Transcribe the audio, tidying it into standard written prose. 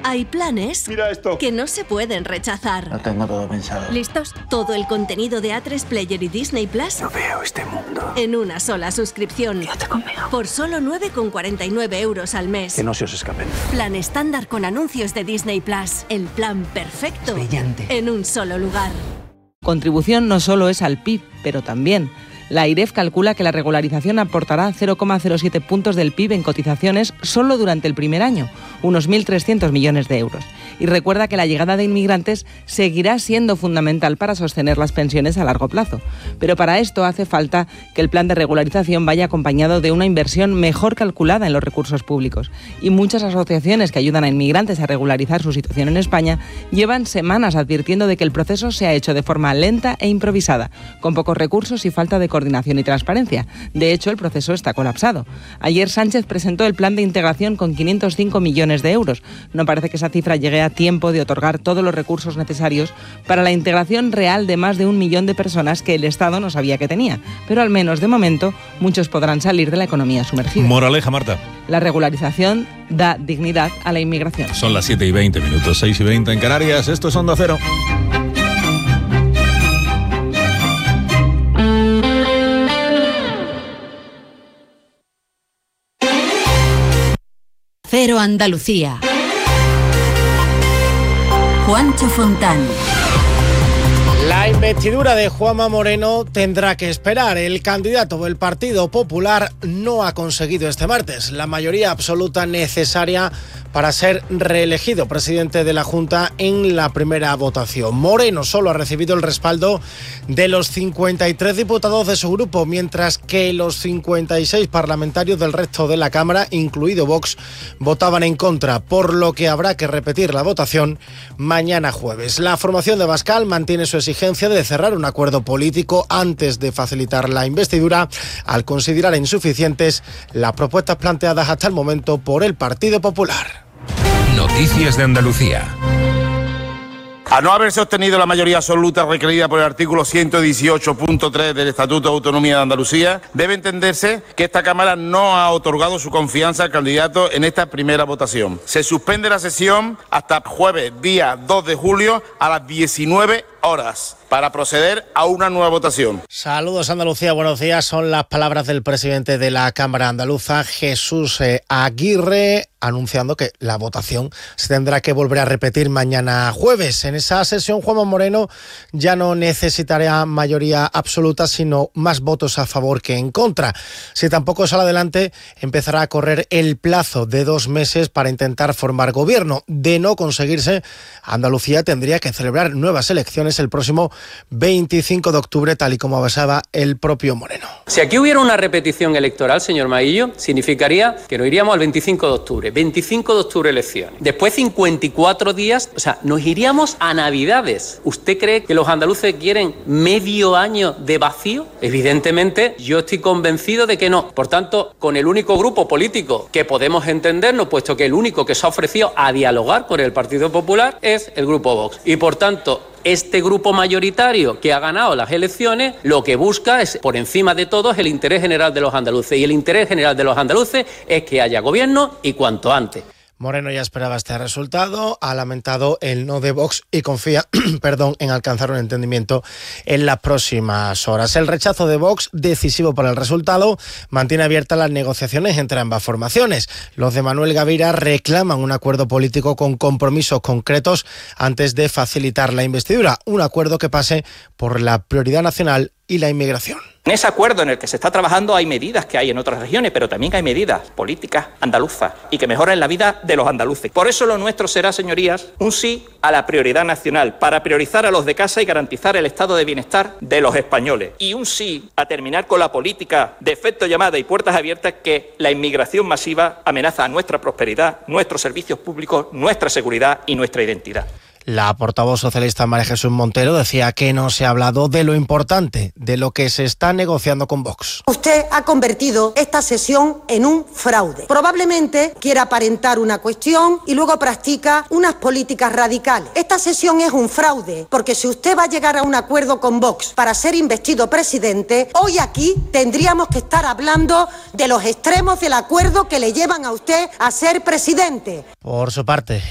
Hay planes Mira esto. que no se pueden rechazar. Lo tengo todo pensado. ¿Listos? Todo el contenido de A3 Player y Disney Plus No veo este mundo. en una sola suscripción. Quédate conmigo. Por solo 9,49 euros al mes. Que no se os escapen. Plan estándar con anuncios de Disney Plus. El plan perfecto. Brillante. En un solo lugar. Contribución no solo es al PIB, pero también. La AIREF calcula que la regularización aportará 0,07 puntos del PIB en cotizaciones solo durante el primer año, unos 1.300 millones de euros. Y recuerda que la llegada de inmigrantes seguirá siendo fundamental para sostener las pensiones a largo plazo. Pero para esto hace falta que el plan de regularización vaya acompañado de una inversión mejor calculada en los recursos públicos. Y muchas asociaciones que ayudan a inmigrantes a regularizar su situación en España llevan semanas advirtiendo de que el proceso se ha hecho de forma lenta e improvisada, con pocos recursos y falta de coordinación y transparencia. De hecho, el proceso está colapsado. Ayer Sánchez presentó el plan de integración con 505 millones de euros. No parece que esa cifra llegue a tiempo de otorgar todos los recursos necesarios para la integración real de más de 1 millón de personas que el Estado no sabía que tenía. Pero al menos de momento, muchos podrán salir de la economía sumergida. Moraleja, Marta. La regularización da dignidad a la inmigración. Son las 7:20, 6:20 en Canarias. Esto es Onda Cero. Cero Andalucía. Juancho Fontán. La investidura de Juanma Moreno tendrá que esperar. El candidato del Partido Popular no ha conseguido este martes la mayoría absoluta necesaria para ser reelegido presidente de la Junta en la primera votación. Moreno solo ha recibido el respaldo de los 53 diputados de su grupo, mientras que los 56 parlamentarios del resto de la Cámara, incluido Vox, votaban en contra, por lo que habrá que repetir la votación mañana jueves. La formación de Abascal mantiene su exigencia de cerrar un acuerdo político antes de facilitar la investidura, al considerar insuficientes las propuestas planteadas hasta el momento por el Partido Popular. Noticias de Andalucía. A no haberse obtenido la mayoría absoluta requerida por el artículo 118.3 del Estatuto de Autonomía de Andalucía, debe entenderse que esta Cámara no ha otorgado su confianza al candidato en esta primera votación. Se suspende la sesión hasta jueves, día 2 de julio, a las 19 horas, para proceder a una nueva votación. Saludos Andalucía, buenos días. Son las palabras del presidente de la Cámara Andaluza, Jesús Aguirre, anunciando que la votación se tendrá que volver a repetir mañana jueves. En esa sesión, Juanma Moreno ya no necesitará mayoría absoluta, sino más votos a favor que en contra. Si tampoco sale adelante, empezará a correr el plazo de 2 meses para intentar formar gobierno. De no conseguirse, Andalucía tendría que celebrar nuevas elecciones el próximo 25 de octubre, tal y como avanzaba el propio Moreno. Si aquí hubiera una repetición electoral, señor Maillo, significaría que nos iríamos al 25 de octubre. 25 de octubre elecciones. Después 54 días, o sea, nos iríamos a Navidades. ¿Usted cree que los andaluces quieren medio año de vacío? Evidentemente, yo estoy convencido de que no. Por tanto, con el único grupo político que podemos entendernos, puesto que el único que se ha ofrecido a dialogar con el Partido Popular es el Grupo Vox. Y por tanto, este grupo mayoritario que ha ganado las elecciones lo que busca es, por encima de todo, el interés general de los andaluces. Y el interés general de los andaluces es que haya gobierno y cuanto antes. Moreno ya esperaba este resultado, ha lamentado el no de Vox y confía en alcanzar un entendimiento en las próximas horas. El rechazo de Vox, decisivo para el resultado, mantiene abiertas las negociaciones entre ambas formaciones. Los de Manuel Gavira reclaman un acuerdo político con compromisos concretos antes de facilitar la investidura, un acuerdo que pase por la prioridad nacional y la inmigración. En ese acuerdo en el que se está trabajando hay medidas que hay en otras regiones, pero también hay medidas políticas andaluzas y que mejoran la vida de los andaluces. Por eso lo nuestro será, señorías, un sí a la prioridad nacional, para priorizar a los de casa y garantizar el estado de bienestar de los españoles. Y un sí a terminar con la política de efecto llamada y puertas abiertas, que la inmigración masiva amenaza a nuestra prosperidad, nuestros servicios públicos, nuestra seguridad y nuestra identidad. La portavoz socialista María Jesús Montero decía que no se ha hablado de lo importante, de lo que se está negociando con Vox. Usted ha convertido esta sesión en un fraude. Probablemente quiera aparentar una cuestión y luego practica unas políticas radicales. Esta sesión es un fraude, porque si usted va a llegar a un acuerdo con Vox para ser investido presidente, hoy aquí tendríamos que estar hablando de los extremos del acuerdo que le llevan a usted a ser presidente. Por su parte,